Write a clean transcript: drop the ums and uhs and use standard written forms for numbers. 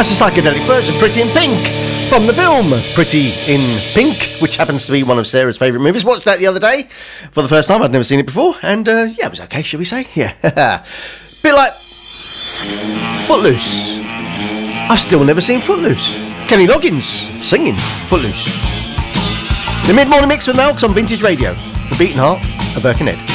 That's a psychedelic version, Pretty in Pink, from the film Pretty in Pink, which happens to be one of Sarah's favourite movies. Watched that the other day for the first time. I'd never seen it before, and yeah, it was okay, shall we say? Yeah. Bit like Footloose. I've still never seen Footloose. Kenny Loggins singing Footloose. The Mid-Morning Mix with Malks on Vintage Radio. The Beating Heart of Birkenhead.